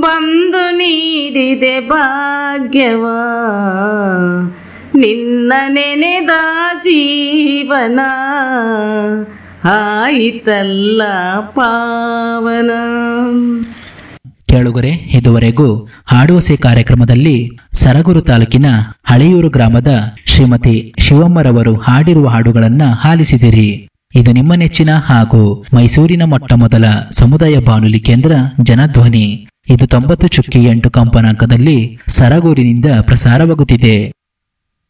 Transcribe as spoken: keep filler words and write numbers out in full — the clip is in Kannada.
ಬಂದು ನೀಡಿದೆ ಭಾಗ್ಯವ, ನಿನ್ನ ನೆನೆದ ಜೀವನ ಆಯಿತಲ್ಲ ಪಾವನ. ಕೇಳುಗರೆ, ಇದುವರೆಗೂ ಹಾಡುವಸೆ ಕಾರ್ಯಕ್ರಮದಲ್ಲಿ ಸರಗೂರು ತಾಲೂಕಿನ ಹಳೆಯೂರು ಗ್ರಾಮದ ಶ್ರೀಮತಿ ಶಿವಮ್ಮರವರು ಹಾಡಿರುವ ಹಾಡುಗಳನ್ನ ಆಲಿಸಿದಿರಿ. ಇದು ನಿಮ್ಮ ನೆಚ್ಚಿನ ಹಾಗೂ ಮೈಸೂರಿನ ಮೊಟ್ಟ ಮೊದಲ ಸಮುದಾಯ ಬಾನುಲಿ ಕೇಂದ್ರ ಜನಧ್ವನಿ. ಇದು ತೊಂಬತ್ತು ಚುಕ್ಕಿ ಎಂಟು ಕಂಪನಾಂಕದಲ್ಲಿ ಸರಗೂರಿನಿಂದ ಪ್ರಸಾರವಾಗುತ್ತಿದೆ.